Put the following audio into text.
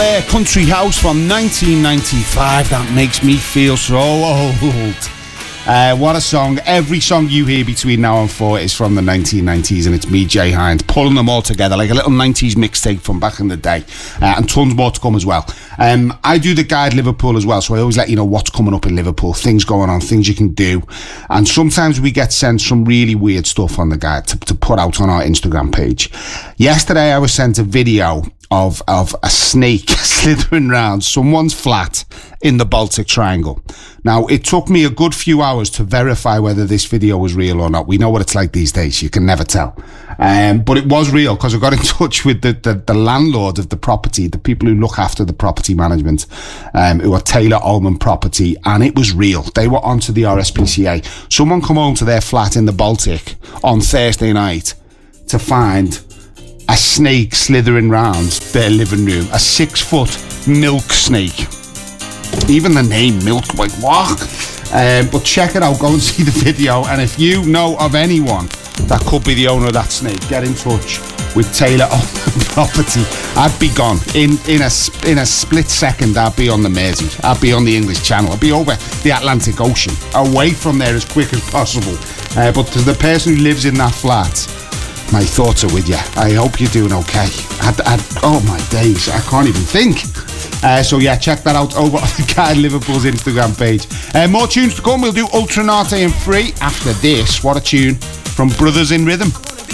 Country House from 1995. That makes me feel so old. What a song. Every song you hear between now and 4 is from the 1990s, and it's me, Jay Hines, pulling them all together like a little 90s mixtape from back in the day, and tons more to come as well. I do the Guide Liverpool as well, so I always let you know what's coming up in Liverpool, things going on, things you can do, and sometimes we get sent some really weird stuff on the guide to put out on our Instagram page. Yesterday I was sent a video of a snake slithering round someone's flat in the Baltic Triangle. Now, it took me a good few hours to verify whether this video was real or not. We know what it's like these days. You can never tell. But it was real, because I got in touch with the landlord of the property, the people who look after the property management, who are Taylor Allman Property, and it was real. They were onto the RSPCA. Someone come home to their flat in the Baltic on Thursday night to find a snake slithering round their living room, a 6-foot milk snake. Even the name milk, like what? But check it out, go and see the video, and if you know of anyone that could be the owner of that snake, get in touch with Taylor Allman Property. I'd be gone in a split second. I'd be on the Mersey, I'd be on the English Channel, I'd be over the Atlantic Ocean, away from there as quick as possible. But to the person who lives in that flat, my thoughts are with you. I hope you're doing okay. Oh my days, I can't even think. So yeah, check that out over on the Guide Liverpool's Instagram page. More tunes to come. We'll do Ultranate and Free after this. What a tune from Brothers in Rhythm.